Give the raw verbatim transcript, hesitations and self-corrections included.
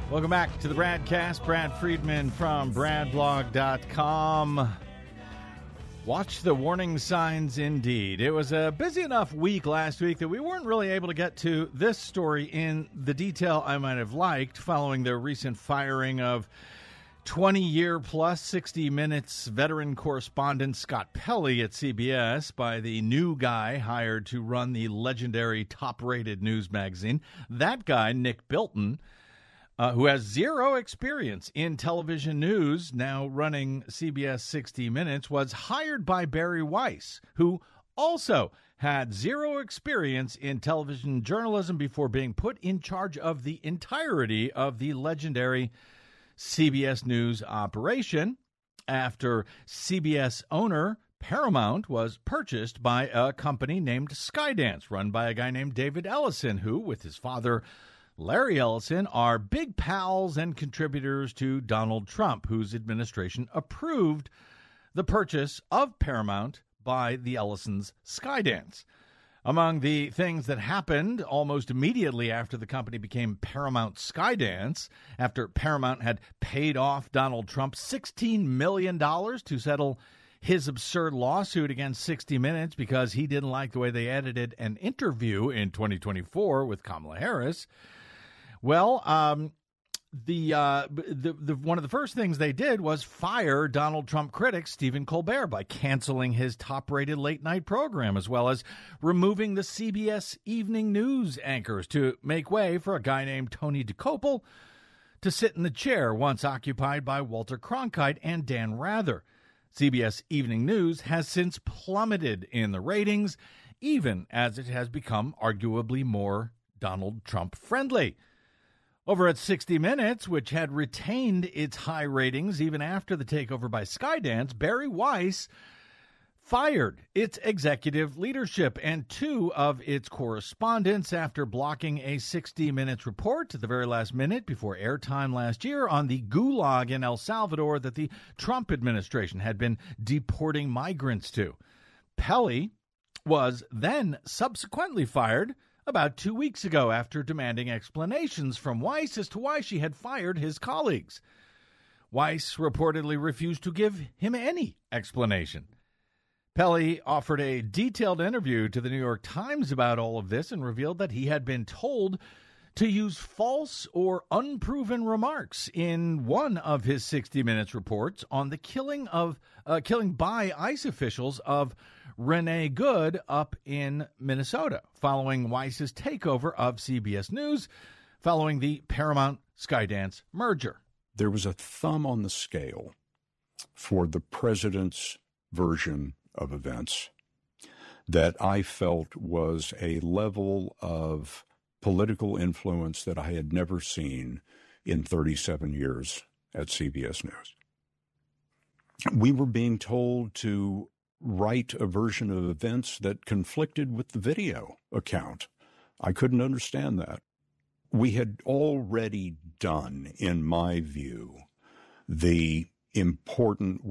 Welcome back to the Bradcast. Brad Friedman from brad blog dot com. Watch the warning signs indeed. It was a busy enough week last week that we weren't really able to get to this story in the detail I might have liked following the recent firing of twenty-year plus sixty minutes veteran correspondent Scott Pelley at C B S by the new guy hired to run the legendary top-rated news magazine. That guy, Nick Bilton, Uh, who has zero experience in television news, now running C B S sixty minutes, was hired by Bari Weiss, who also had zero experience in television journalism before being put in charge of the entirety of the legendary C B S News operation after C B S owner Paramount was purchased by a company named Skydance, run by a guy named David Ellison, who, with his father Larry Ellison, are big pals and contributors to Donald Trump, whose administration approved the purchase of Paramount by the Ellisons' Skydance. Among the things that happened almost immediately after the company became Paramount Skydance, after Paramount had paid off Donald Trump sixteen million dollars to settle his absurd lawsuit against sixty minutes because he didn't like the way they edited an interview in twenty twenty-four with Kamala Harris. Well, um, the, uh, the the one of the first things they did was fire Donald Trump critic Stephen Colbert by canceling his top-rated late-night program, as well as removing the C B S evening news anchors to make way for a guy named Tony Dokoupil to sit in the chair once occupied by Walter Cronkite and Dan Rather. C B S Evening News has since plummeted in the ratings, even as it has become arguably more Donald Trump friendly. Over at sixty minutes, which had retained its high ratings even after the takeover by Skydance, Bari Weiss fired its executive leadership and two of its correspondents after blocking a sixty minutes report at the very last minute before airtime last year on the gulag in El Salvador that the Trump administration had been deporting migrants to. Pelley was then subsequently fired about two weeks ago after demanding explanations from Weiss as to why she had fired his colleagues. Weiss reportedly refused to give him any explanation. Pelley offered a detailed interview to the New York Times about all of this and revealed that he had been told to use false or unproven remarks in one of his sixty minutes reports on the killing of uh, killing by ICE officials of Renee Good up in Minnesota, following Weiss's takeover of C B S News, following the Paramount-Skydance merger. There was a thumb on the scale for the president's version of events that I felt was a level of political influence that I had never seen in thirty-seven years at C B S News. We were being told to write a version of events that conflicted with the video account. I couldn't understand that. We had already done, in my view, the important